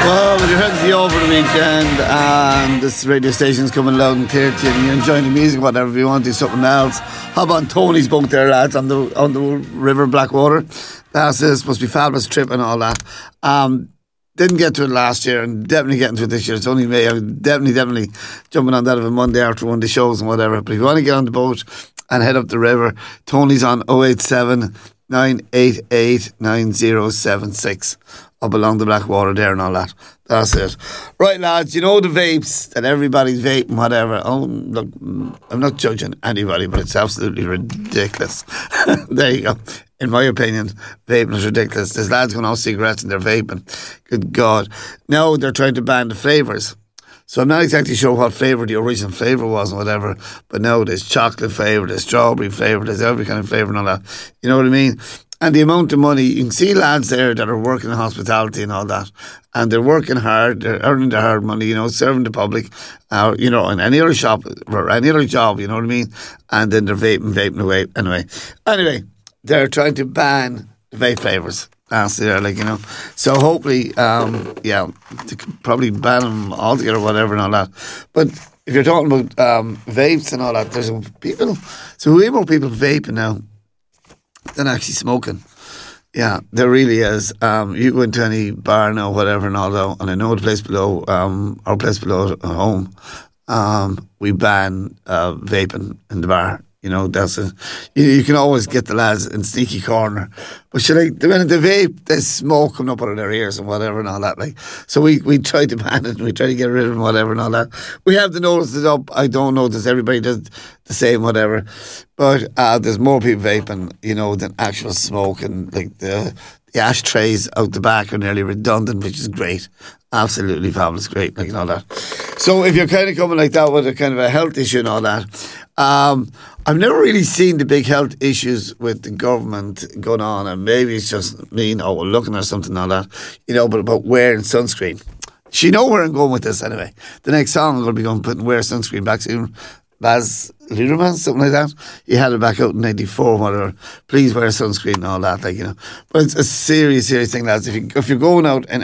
Well, when you're heading to the over the weekend and this radio station's coming loud and clear to you and you're enjoying the music, whatever, if you want to do something else, hop on Tony's boat there, lads, on the River Blackwater. That's it. Supposed to be a fabulous trip and all that. Didn't get to it last year and definitely getting to it this year. It's only May. I'm definitely jumping on that of a Monday after one of the shows and whatever. But if you want to get on the boat and head up the river, Tony's on 087 988 9076 up along the Blackwater there and all that. That's it. Right, lads, you know the vapes that everybody's vaping, whatever. Oh, look, I'm not judging anybody, but it's absolutely ridiculous. There you go. In my opinion, vaping is ridiculous. There's lads going off cigarettes and they're vaping. Good God. Now they're trying to ban the flavours. So I'm not exactly sure what flavour the original flavour was and whatever, but now there's chocolate flavour, there's strawberry flavour, there's every kind of flavour and all that. You know what I mean? And the amount of money, you can see lads there that are working in hospitality and all that, and they're working hard, they're earning their hard money, you know, serving the public, you know, in any other shop or any other job, you know what I mean? And then they're vaping away. Anyway, they're trying to ban the vape flavours. There, like, you know, so hopefully, they could probably ban them altogether, whatever, and all that. But if you're talking about vapes and all that, there's way more people vaping now than actually smoking. Yeah, there really is. You go into any bar now, whatever, and all that, and I know the place below, our place below home, we ban vaping in the bar. You know, that's it. You can always get the lads in sneaky corner. But when they vape, there's smoke coming up out of their ears and whatever and all that. Like, so we try to ban it and we try to get rid of them, whatever and all that. We have the notices up. I don't know if everybody does the same, whatever. But there's more people vaping, you know, than actual smoke. And like the ashtrays out the back are nearly redundant, which is great. Absolutely fabulous, great, like, and all that. So if you're kind of coming like that with a kind of a health issue and all that, I've never really seen the big health issues with the government going on, and maybe it's just me, looking at something and all that, you know, but about wearing sunscreen. You know where I'm going with this anyway. The next song I'm going to be putting wear sunscreen back soon. Baz Luhrmann, something like that. He had it back out in 94, whatever. Please wear sunscreen and all that, like, you know. But it's a serious thing, lads. If you're going out and